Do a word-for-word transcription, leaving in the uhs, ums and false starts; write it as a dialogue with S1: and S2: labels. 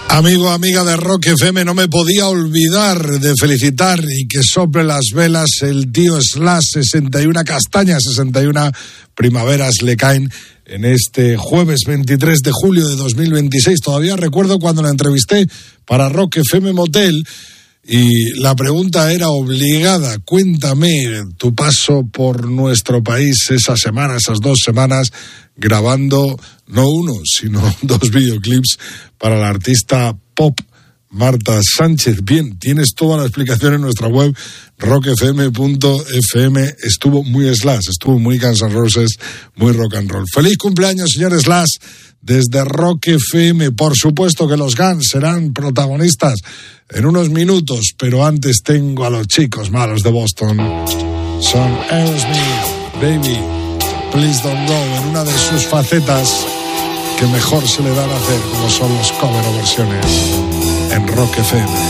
S1: Amigo, amiga de Rock F M, no me podía olvidar de felicitar y que sople las velas el tío Slash. Sesenta y una castañas, sesenta y una primaveras le caen en este jueves veintitrés de julio de dos mil veintiséis. Todavía recuerdo cuando la entrevisté para Rock F M Motel y la pregunta era obligada: cuéntame tu paso por nuestro país esa semana, esas dos semanas, grabando no uno, sino dos videoclips para la artista pop Marta Sánchez. Bien, tienes toda la explicación en nuestra web rock f m punto f m. Estuvo muy Slash, estuvo muy Guns N' Roses, muy rock and roll. Feliz cumpleaños, señor Slash, desde Rock F M. Por supuesto que los Guns serán protagonistas en unos minutos, pero antes tengo a los chicos malos de Boston. Son Aerosmith, Baby, Please Don't Go, en una de sus facetas que mejor se le dan a hacer, como son los cover o versiones en Rock F M.